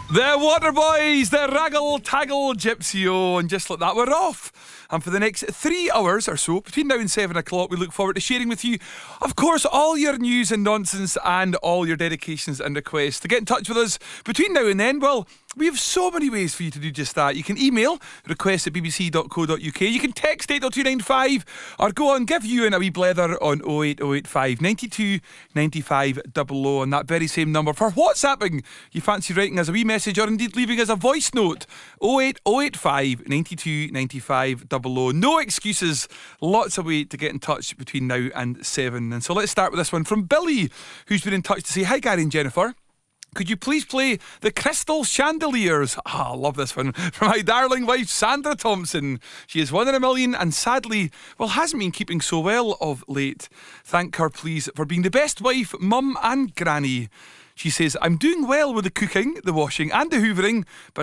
The Waterboys, the Raggle Taggle Gypsy-O, and just like that, we're off. And for the next 3 hours or so, between now and 7 o'clock, we look forward to sharing with you, of course, all your news and nonsense and all your dedications and requests. To get in touch with us between now and then, well, we have so many ways for you to do just that. You can email request@bbc.co.uk. You can text 80295 or go on, give you a wee blether on 08085 92 95 00 on that very same number. For WhatsApping, you fancy writing us a wee message or indeed leaving us a voice note, 08085 92 95 00. No excuses, lots of way to get in touch between now and 7. And so let's start with this one from Billy, who's been in touch to say, hi Gary and Jennifer. Could you please play the Crystal Chandeliers? I love this one. From my darling wife, Sandra Thompson. She is 1 in a million and sadly, well, hasn't been keeping so well of late. Thank her, please, for being the best wife, mum and granny. She says, I'm doing well with the cooking, the washing and the hoovering, but